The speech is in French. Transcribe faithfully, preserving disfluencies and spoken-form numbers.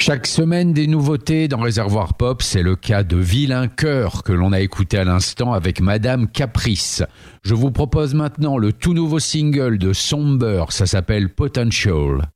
Chaque semaine, des nouveautés dans Réservoir Pop. C'est le cas de Vilain Cœur que l'on a écouté à l'instant avec Madame Caprice. Je vous propose maintenant le tout nouveau single de Somber. Ça s'appelle Potential.